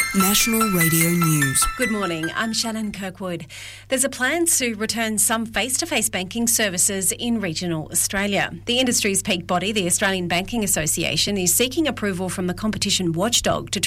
National Radio News. Good morning, I'm Shannon Kirkwood. There's a plan to return some face-to-face banking services in regional Australia. The industry's peak body, the Australian Banking Association, is seeking approval from the competition watchdog to